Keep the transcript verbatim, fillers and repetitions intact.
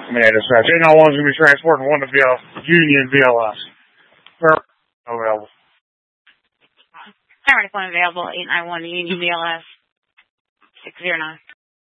Man, dispatch. eight nine one is going to be transporting one to B L, Union B L S. Where available? Paramedic one available, eight nine one Union B L S, six zero nine.